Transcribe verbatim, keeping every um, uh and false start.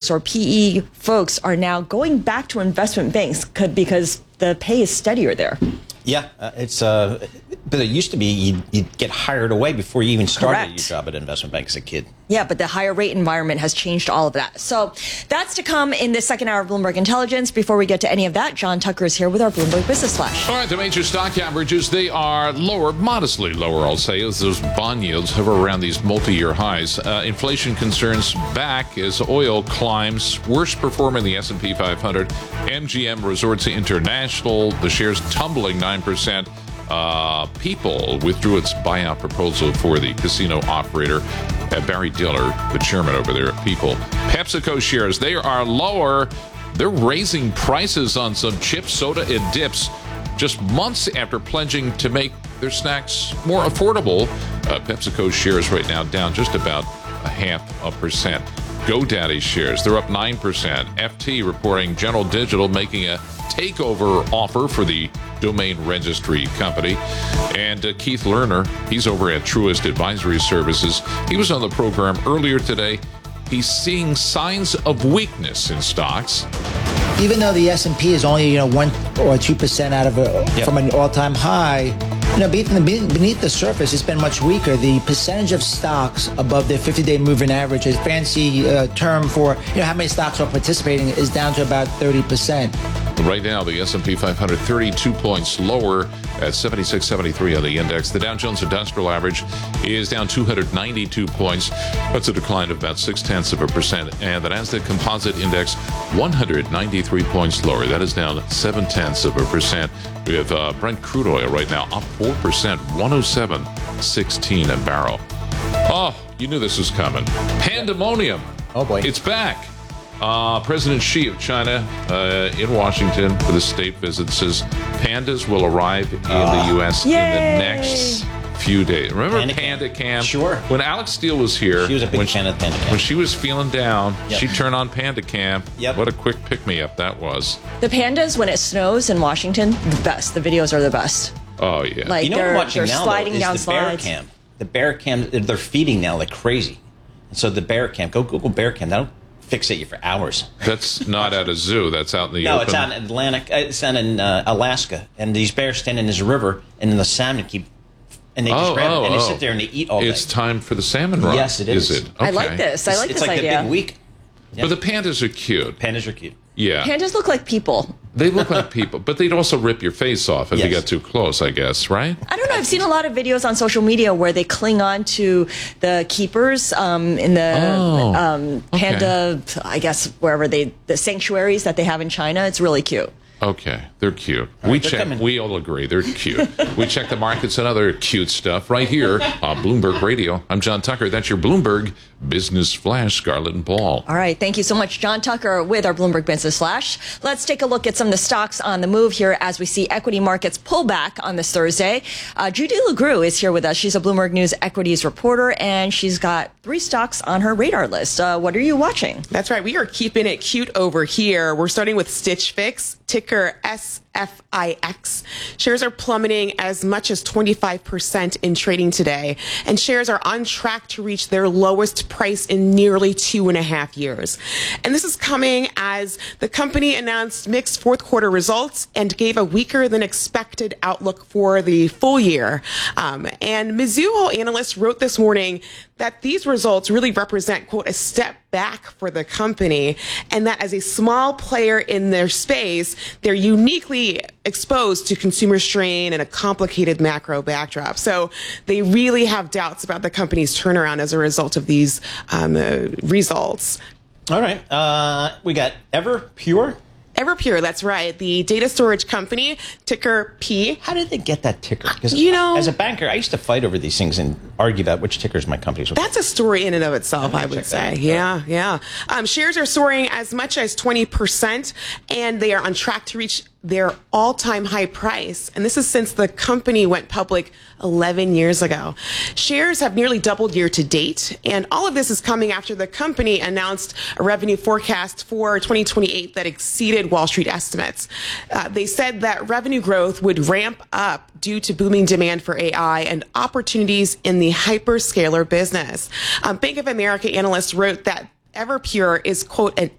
folks or P E folks are now going back to investment banks because the pay is steadier there. Yeah, uh, it's uh, but it used to be you'd, you'd get hired away before you even started Correct. your job at an investment bank as a kid. Yeah, but the higher rate environment has changed all of that. So that's to come in the second hour of Bloomberg Intelligence. Before we get to any of that, John Tucker is here with our Bloomberg Business Flash. All right, the major stock averages, they are lower, modestly lower, I'll say, as those bond yields hover around these multi-year highs. Uh, inflation concerns back as oil climbs. Worst performing the S and P five hundred. M G M Resorts International, the shares tumbling nine percent. Uh, People withdrew its buyout proposal for the casino operator. Uh, Barry Diller, the chairman over there at People. PepsiCo shares, they are lower. They're raising prices on some chips, soda, and dips just months after pledging to make their snacks more affordable. Uh, PepsiCo shares right now down just about a half a percent. GoDaddy shares, they're up nine percent. F T reporting General Digital making a takeover offer for the domain registry company. And uh, Keith Lerner, he's over at Truist Advisory Services. He was on the program earlier today. He's seeing signs of weakness in stocks. Even though the S and P is only, you know, one or two percent out of a, yep. from an all-time high, you know, beneath the surface, it's been much weaker. The percentage of stocks above their fifty-day moving average, a fancy uh, term for, you know, how many stocks are participating, is down to about thirty percent. Right now, the S and P five hundred, thirty-two points lower at seventy-six seventy-three on the index. The Dow Jones Industrial Average is down two hundred ninety-two points. That's a decline of about six-tenths of a percent. And the Nasdaq Composite Index, one hundred ninety-three points lower. That is down seven-tenths of a percent. We have uh, Brent crude oil right now up four percent, one oh seven sixteen a barrel. Oh, you knew this was coming. Pandemonium. Oh, boy. It's back. Uh, President Xi of China uh, in Washington for the state visit says pandas will arrive in uh, the U S yay. in the next few days. Remember Panda Panda Camp? Camp? Sure. When Alex Steele was here, she was a big when fan she, of Panda Camp. When she was feeling down, yep. she'd turn on Panda Camp. Yep. What a quick pick-me-up that was. The pandas, when it snows in Washington, the best. The videos are the best. Oh, yeah. Like, you know they're, what I'm watching they're now, sliding though, is down the slides. bear cam. The bear cam, they're feeding now like crazy. So the bear cam, go Google bear cam. That'll fixate you for hours. That's not at a zoo. That's out in the no, open. it's out in Atlantic. Uh, it's out in uh, Alaska, and these bears stand in this river, and the salmon keep, and they just Oh, grab oh, it, and they oh. sit there and they eat all day. It's time for the salmon run. Yes, it is. Is it? I Okay. like this. I It's, like it's this like idea. the big week. But the pandas are cute. Pandas are cute. Yeah. Pandas look like people. They look like people, but they'd also rip your face off if Yes. you got too close, I guess, right? I don't know. I've seen a lot of videos on social media where they cling on to the keepers um, in the Oh, um, panda, I guess, wherever they, the sanctuaries that they have in China. It's really cute. Okay, they're cute. All we right, they're check. coming. We all agree they're cute. We check the markets and other cute stuff right here on Bloomberg Radio. I'm John Tucker. That's your Bloomberg Business Flash. Scarlett and Paul. All right. Thank you so much, John Tucker, with our Bloomberg Business Flash. Let's take a look at some of the stocks on the move here as we see equity markets pull back on this Thursday. Uh, Judy LeGroux is here with us. She's a Bloomberg News equities reporter, and she's got three stocks on her radar list. Uh, what are you watching? That's right. We are keeping it cute over here. We're starting with Stitch Fix, ticker S F I X. Shares are plummeting as much as twenty-five percent in trading today, and shares are on track to reach their lowest price in nearly two and a half years. And this is coming as the company announced mixed fourth quarter results and gave a weaker than expected outlook for the full year. Um, and Mizuho analysts wrote this morning that these results really represent, quote, a step back for the company, and that as a small player in their space, they're uniquely exposed to consumer strain and a complicated macro backdrop. So they really have doubts about the company's turnaround as a result of these um, uh, results. All right. Uh, we got Everpure. Everpure, that's right. The data storage company, ticker P. How did they get that ticker? Because You know- as a banker, I used to fight over these things and argue about which tickers my companies were. That's a story in and of itself, I would check say. that out. Yeah, yeah. Um, shares are soaring as much as twenty percent, and they are on track to reach their all-time high price. And this is since the company went public eleven years ago. Shares have nearly doubled year to date, and all of this is coming after the company announced a revenue forecast for twenty twenty-eight that exceeded Wall Street estimates. Uh, they said that revenue growth would ramp up due to booming demand for A I and opportunities in the hyperscaler business. Um, Bank of America analysts wrote that Everpure is, quote, an